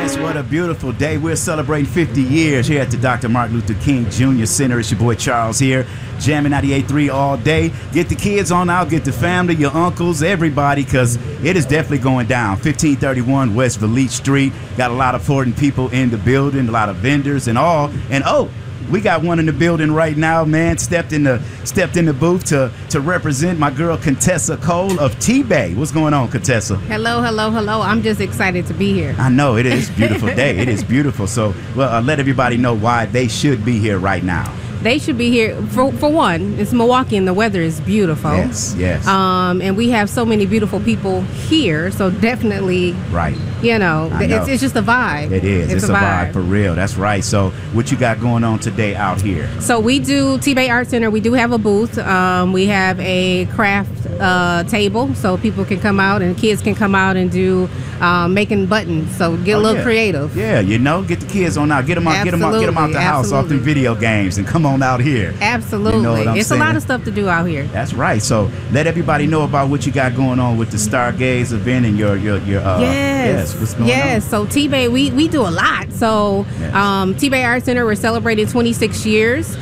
Yes, what a beautiful day. We're celebrating 50 years here at the Dr. Martin Luther King Jr. Center. It's your boy Charles here, jamming 98.3 all day. Get the kids on out, get the family, your uncles, everybody, because it is definitely going down. 1531 West Valete Street. Got a lot of important people in the building, a lot of vendors and all. And we got one in the building right now, man. Stepped in the booth to represent my girl Contessa Cole of T-Bay. What's going on, Contessa? Hello. I'm just excited to be here. I know, it is a beautiful day. It is beautiful. So, let everybody know why they should be here right now. They should be here. For one, it's Milwaukee and the weather is beautiful. Yes. And we have so many beautiful people here. So definitely, right. It's just a vibe. It is. It's a vibe for real. That's right. So what you got going on today out here? So we do T-Bay Art Center. We do have a booth. We have a craft table, so people can come out and kids can come out and do making buttons. So get a little creative. Yeah, get the kids on out. Get them out the house off them video games and come on out here. Absolutely. You know what I'm saying? A lot of stuff to do out here. That's right. So let everybody know about what you got going on with the Stargaze event and your what's going on? So T-Bay, we do a lot. So T-Bay Art Center, we're celebrating 26 years.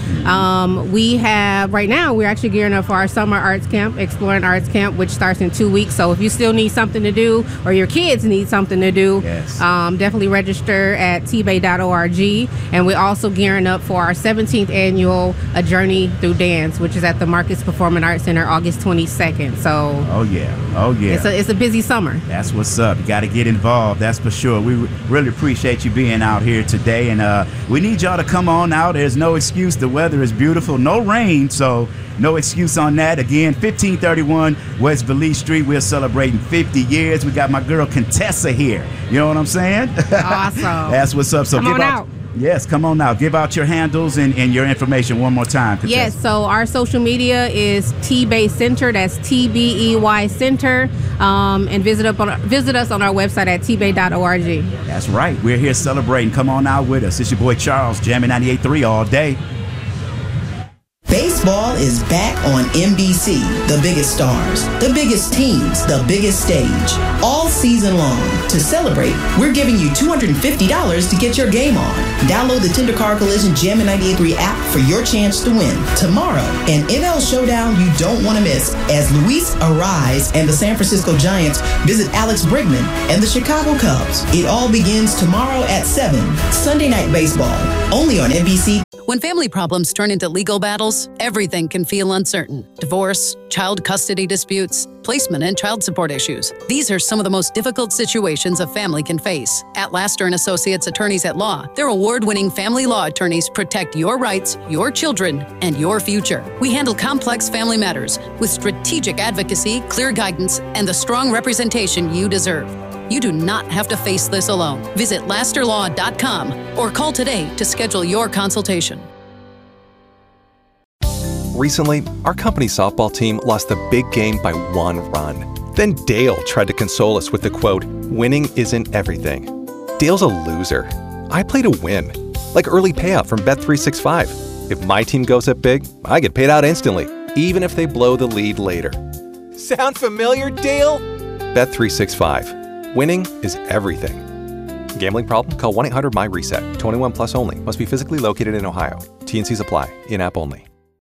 We have right now we're actually gearing up for our summer arts camp, Exploring Arts Camp, which starts in 2 weeks. So if you still need something to do or your kids need something to do, definitely register at tbay.org. And we're also gearing up for our 17th annual A Journey Through Dance, which is at the Marcus Performing Arts Center August 22nd. So it's a busy summer. That's what's up. You got to get involved. That's for sure. We really appreciate you being out here today, and we need y'all to come on out. There's no excuse. The weather is beautiful. No rain, so no excuse on that. Again, 1531 West Valete Street. We're celebrating 50 years. We got my girl Contessa here. You know what I'm saying? Awesome. That's what's up. So come on out. Yes, come on now. Give out your handles and your information one more time. Contessa. Yes, so our social media is T-Bay Center. That's TBEY Center. And visit us on our website at tbay.org. That's right. We're here celebrating. Come on out with us. It's your boy Charles, jamming 98.3 all day. Baseball is back on NBC. The biggest stars, the biggest teams, the biggest stage. All season long. To celebrate, we're giving you $250 to get your game on. Download the Tender Car Collision Jammin' 98.3 app for your chance to win. Tomorrow, an NL showdown you don't want to miss as Luis Arraez and the San Francisco Giants visit Alex Bregman and the Chicago Cubs. It all begins tomorrow at 7. Sunday Night Baseball, only on NBC. When family problems turn into legal battles, everything can feel uncertain. Divorce, child custody disputes, placement and child support issues. These are some of the most difficult situations a family can face. At Laster & Associates Attorneys at Law, their award-winning family law attorneys protect your rights, your children, and your future. We handle complex family matters with strategic advocacy, clear guidance, and the strong representation you deserve. You do not have to face this alone. Visit lasterlaw.com or call today to schedule your consultation. Recently, our company softball team lost the big game by 1 run. Then Dale tried to console us with the quote, "Winning isn't everything." Dale's a loser. I play to win, like early payout from Bet365. If my team goes up big, I get paid out instantly, even if they blow the lead later. Sound familiar, Dale? Bet365. Winning is everything. Gambling problem? Call 1-800-MY-RESET. 21 plus only. Must be physically located in Ohio. T&Cs apply. In-app only.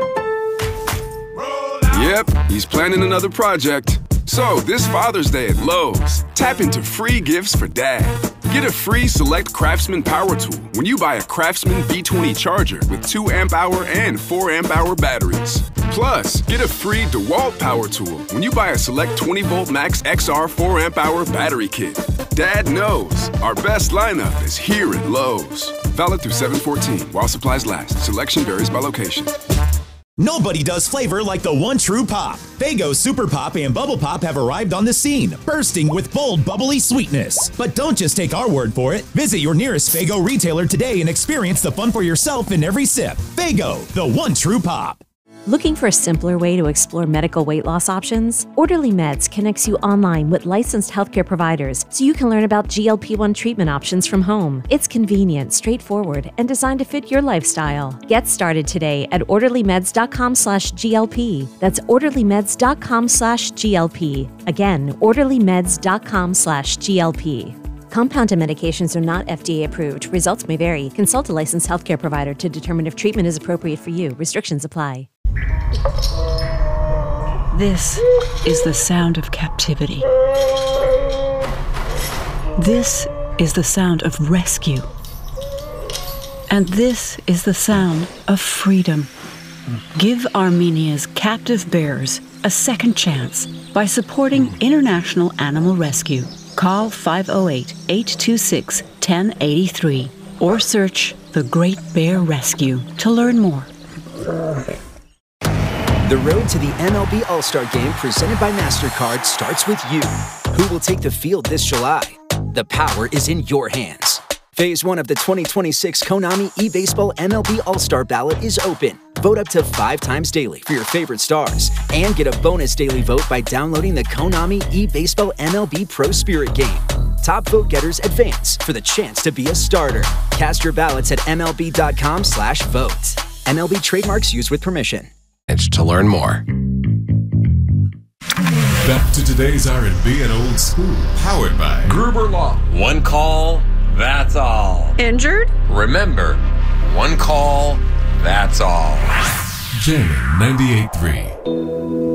Yep, he's planning another project. So, this Father's Day at Lowe's, tap into free gifts for Dad. Get a free Select Craftsman power tool when you buy a Craftsman B20 charger with 2 amp-hour and 4 amp-hour batteries. Plus, get a free DeWalt power tool when you buy a Select 20-volt Max XR 4 amp-hour battery kit. Dad knows our best lineup is here at Lowe's. Valid through 7/14 while supplies last. Selection varies by location. Nobody does flavor like the one true pop. Faygo Super Pop and Bubble Pop have arrived on the scene, bursting with bold, bubbly sweetness. But don't just take our word for it. Visit your nearest Faygo retailer today and experience the fun for yourself in every sip. Faygo, the one true pop. Looking for a simpler way to explore medical weight loss options? Orderly Meds connects you online with licensed healthcare providers so you can learn about GLP-1 treatment options from home. It's convenient, straightforward, and designed to fit your lifestyle. Get started today at orderlymeds.com/GLP. That's orderlymeds.com/GLP. Again, orderlymeds.com/GLP. Compounded medications are not FDA approved. Results may vary. Consult a licensed healthcare provider to determine if treatment is appropriate for you. Restrictions apply. This is the sound of captivity. This is the sound of rescue. And this is the sound of freedom. Give Armenia's captive bears a second chance by supporting International Animal Rescue. Call 508-826-1083 or search The Great Bear Rescue to learn more. The road to the MLB All-Star Game presented by MasterCard starts with you. Who will take the field this July? The power is in your hands. Phase 1 of the 2026 Konami eBaseball MLB All-Star Ballot is open. Vote up to 5 times daily for your favorite stars and get a bonus daily vote by downloading the Konami eBaseball MLB Pro Spirit game. Top vote getters advance for the chance to be a starter. Cast your ballots at MLB.com/vote. MLB trademarks used with permission. To learn more. Back to today's R&B and old school, powered by Gruber Law. One call, that's all. Injured? Remember, one call, that's all. Jamming 98.3.